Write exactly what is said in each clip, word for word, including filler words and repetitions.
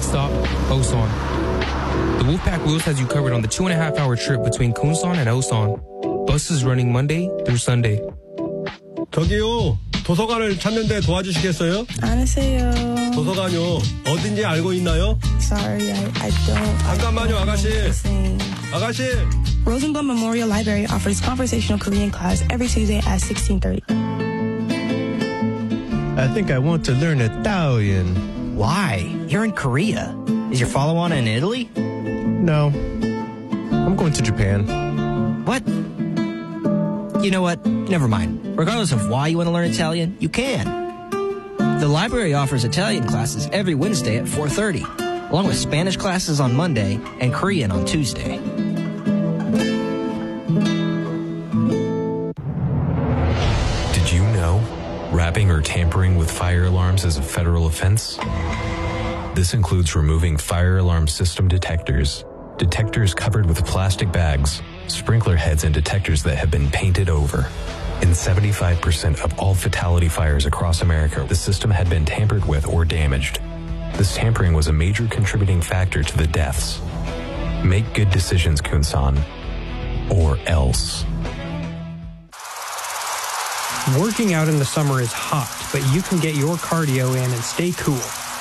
Next stop, Osan. The Wolfpack Wheels has you covered on the two and a half hour trip between Kunsan and Osan. Buses running Monday through Sunday. 저기요, 도서관을 찾는데 도와주시겠어요? 안녕하세요. 도서관요, 어딘지 알고 있나요? Sorry, I, I don't. 잠깐만요, 아가씨. 아가씨. Rosenblum Memorial Library offers conversational Korean class every Tuesday at sixteen thirty. I think I want to learn Italian. Why? You're in Korea. Is your follow-on in Italy? No. I'm going to Japan. What? You know what? Never mind. Regardless of why you want to learn Italian, you can. The library offers Italian classes every Wednesday at four thirty, along with Spanish classes on Monday and Korean on Tuesday. Did you know wrapping or tampering with fire alarms is a federal offense? This includes removing fire alarm system detectors, detectors covered with plastic bags, sprinkler heads, and detectors that have been painted over. In seventy-five percent of all fatality fires across America, the system had been tampered with or damaged. This tampering was a major contributing factor to the deaths. Make good decisions, Kunsan, or else. Working out in the summer is hot, but you can get your cardio in and stay cool.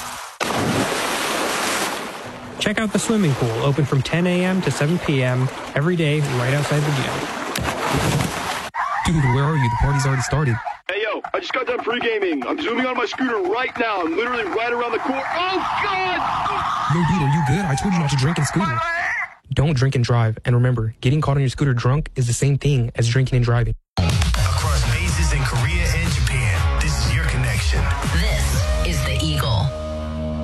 Check out the swimming pool, open from ten a.m. to seven p.m. every day right outside the gym. Dude, where are you? The party's already started. Hey, yo, I just got done pre-gaming. I'm zooming on my scooter right now. I'm literally right around the corner. Oh, God! Yo, dude, are you good? I told you not to drink and scooter. Don't drink and drive. And remember, getting caught on your scooter drunk is the same thing as drinking and driving.